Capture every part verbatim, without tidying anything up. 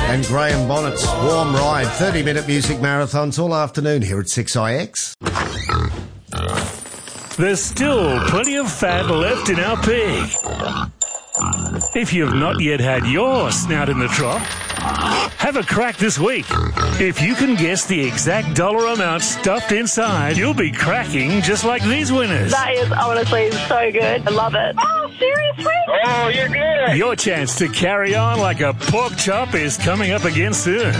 And Graham Bonnet's Warm Ride, thirty-minute music marathons all afternoon here at six I X. There's still plenty of fat left in our pig. If you've not yet had your snout in the trough, have a crack this week. If you can guess the exact dollar amount stuffed inside, you'll be cracking just like these winners. That is honestly so good. I love it. Oh, seriously? Oh, you're good. Your chance to carry on like a pork chop is coming up again soon.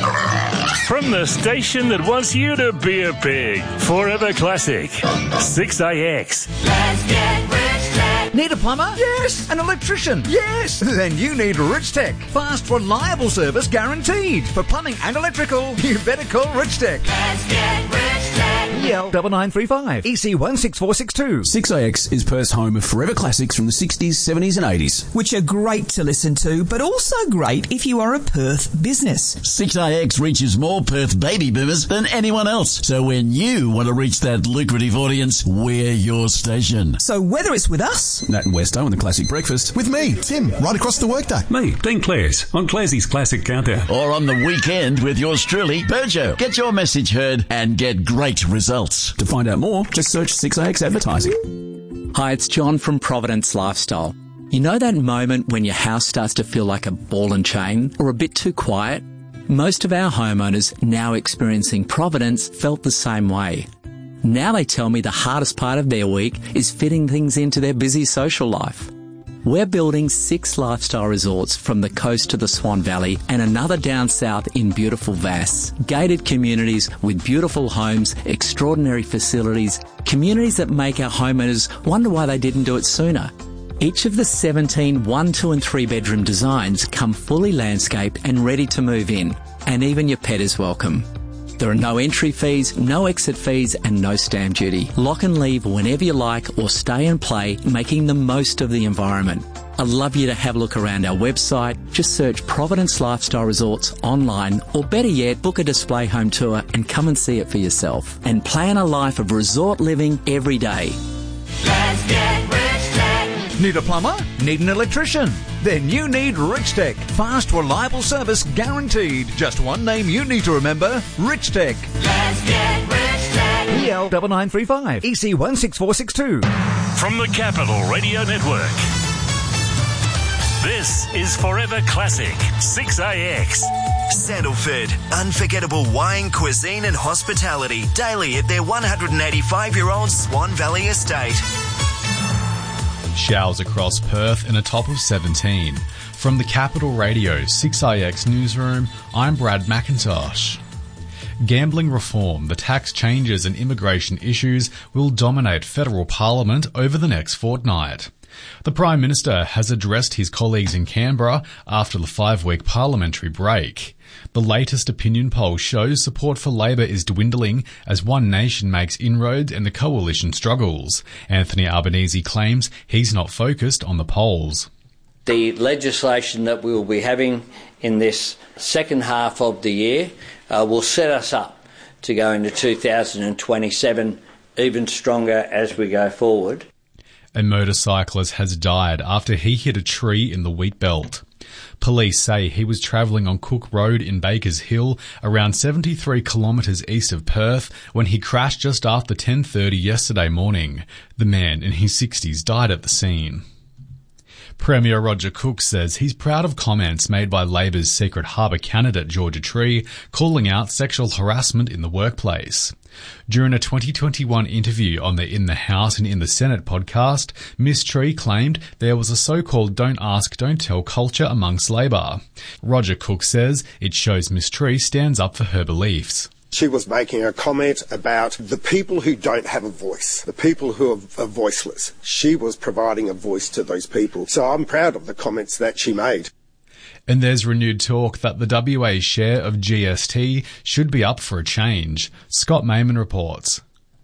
From the station that wants you to be a pig, Forever Classic, six I X. Let's get rich tech. Need a plumber? Yes. An electrician? Yes. Then you need Rich Tech. Fast, reliable service guaranteed. For plumbing and electrical, you better call Rich Tech. Let's get rich tech. E L nine nine three five. E C one six four six two. six I X is Perth's home of forever classics from the sixties, seventies and eighties. Which are great to listen to, but also great if you are a Perth business. six I X reaches more Perth baby boomers than anyone else. So when you want to reach that lucrative audience, we're your station. So whether it's with us, Nat and Westo and the Classic Breakfast, with me, Tim, right across the workday. Me, Dean Clares, on Clarsey's Classic Countdown. or on the weekend with yours truly, Berjo. Get your message heard and get great results. To find out more, just search six I X Advertising. Hi, it's John from Providence Lifestyle. You know that moment when your house starts to feel like a ball and chain or a bit too quiet? Most of our homeowners now experiencing Providence felt the same way. Now they tell me the hardest part of their week is fitting things into their busy social life. We're building six lifestyle resorts from the coast to the Swan Valley and another down south in beautiful Vass. Gated communities with beautiful homes, extraordinary facilities, communities that make our homeowners wonder why they didn't do it sooner. Each of the seventeen one, two and three bedroom designs come fully landscaped and ready to move in, and even your pet is welcome. There are no entry fees, no exit fees and no stamp duty. Lock and leave whenever you like or stay and play, making the most of the environment. I'd love you to have a look around our website. Just search Providence Lifestyle Resorts online, or better yet, book a display home tour and come and see it for yourself. And plan a life of resort living every day. Let's get rich tech. Need a plumber? Need an electrician? Then you need Rich Tech. Fast, reliable service guaranteed. Just one name you need to remember, Rich Tech. Let's get rich tech. E L nine nine three five. E C one six four six two. From the Capital Radio Network, this is Forever Classic, six I X. Sandalford, unforgettable wine, cuisine and hospitality daily at their one hundred eighty-five-year-old Swan Valley estate. Showers across Perth and a top of seventeen. From the Capital Radio six I X newsroom, I'm Brad McIntosh. Gambling reform, the tax changes and immigration issues will dominate federal parliament over the next fortnight. The Prime Minister has addressed his colleagues in Canberra after the five-week parliamentary break. The latest opinion poll shows support for Labor is dwindling as One Nation makes inroads and the coalition struggles. Anthony Albanese claims he's not focused on the polls. The legislation that we will be having in this second half of the year uh, will set us up to go into two thousand twenty-seven even stronger as we go forward. A motorcyclist has died after he hit a tree in the wheat belt. Police say he was travelling on Cook Road in Bakers Hill, around seventy-three kilometres east of Perth, when he crashed just after ten thirty yesterday morning. The man in his sixties died at the scene. Premier Roger Cook says he's proud of comments made by Labor's Secret Harbour candidate Georgia Tree, calling out sexual harassment in the workplace. During a twenty twenty-one interview on the In the House and In the Senate podcast, Miss Tree claimed there was a so-called don't ask, don't tell culture amongst Labor. Roger Cook says it shows Miss Tree stands up for her beliefs. She was making a comment about the people who don't have a voice, the people who are, are voiceless. She was providing a voice to those people. So I'm proud of the comments that she made. And there's renewed talk that the W A's share of G S T should be up for a change. Scott Mayman reports.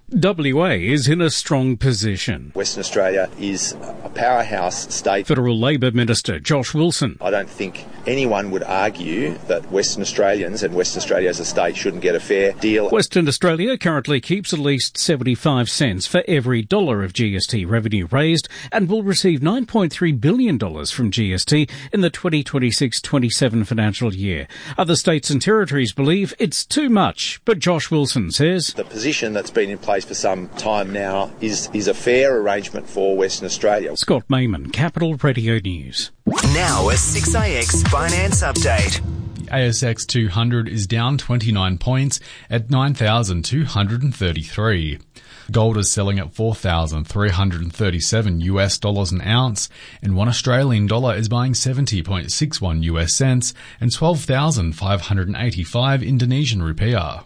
W A is in a strong position. Western Australia is a powerhouse state. Federal Labor Minister Josh Wilson. I don't think anyone would argue that Western Australians and Western Australia as a state shouldn't get a fair deal. Western Australia currently keeps at least seventy-five cents for every dollar of G S T revenue raised and will receive nine point three billion dollars from G S T in the twenty twenty-six twenty-seven financial year. Other states and territories believe it's too much, but Josh Wilson says the position that's been in place for some time now is, is a fair arrangement for Western Australia. Scott Mayman, Capital Radio News. Now a six A X finance update. The A S X two hundred is down twenty-nine points at nine thousand two hundred thirty-three. Gold is selling at four thousand three hundred thirty-seven U S dollars an ounce, and one Australian dollar is buying seventy point six one U S cents and twelve thousand five hundred eighty-five Indonesian rupiah.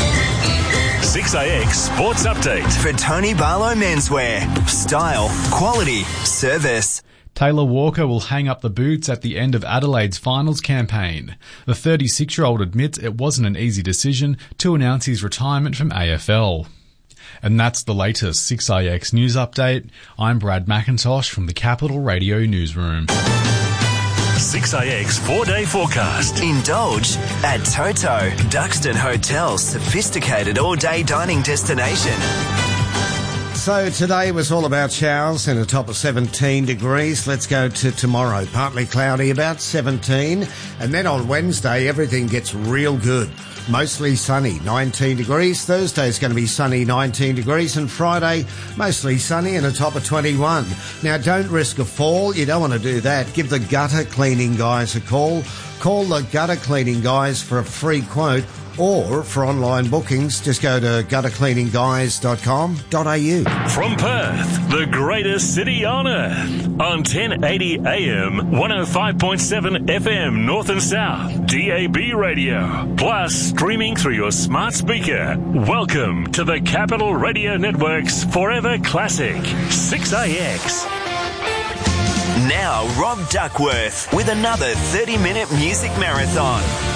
six A X Sports Update. For Tony Barlow Menswear. Style, quality, service. Taylor Walker will hang up the boots at the end of Adelaide's finals campaign. The thirty-six-year-old admits it wasn't an easy decision to announce his retirement from A F L. And that's the latest six A X news update. I'm Brad McIntosh from the Capital Radio Newsroom. six A X four-day forecast. Indulge at Toto, Duxton Hotel's sophisticated all-day dining destination. So today was all about showers and a top of seventeen degrees. Let's go to tomorrow. Partly cloudy, about seventeen. And then on Wednesday, everything gets real good. Mostly sunny, nineteen degrees. Thursday's going to be sunny, nineteen degrees. And Friday, mostly sunny and a top of twenty-one. Now, don't risk a fall. You don't want to do that. Give the gutter cleaning guys a call. Call the gutter cleaning guys for a free quote. Or for online bookings, just go to gutter cleaning guys dot com dot a u. From Perth, the greatest city on earth. On ten eighty A M, one oh five point seven F M North and South, D A B radio. Plus, streaming through your smart speaker. Welcome to the Capital Radio Network's Forever Classic, six A X. Now, Rob Duckworth with another thirty-minute music marathon.